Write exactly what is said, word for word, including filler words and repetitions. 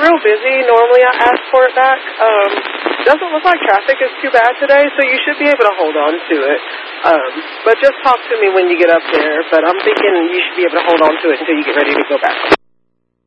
real busy. Normally I ask for it back. Um, doesn't look like traffic is too bad today, so you should be able to hold on to it. Um, but just talk to me when you get up there. But I'm thinking you should be able to hold on to it until you get ready to go back.